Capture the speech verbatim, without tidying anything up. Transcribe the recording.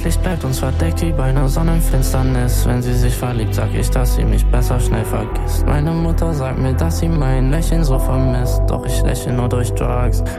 Licht bleibt uns verdeckt wie bei einer Sonnenfinsternis. Wenn sie sich verliebt, sag ich, dass sie mich besser schnell vergisst. Meine Mutter sagt mir, dass sie mein Lächeln so vermisst. Doch ich lächle nur durch Drugs.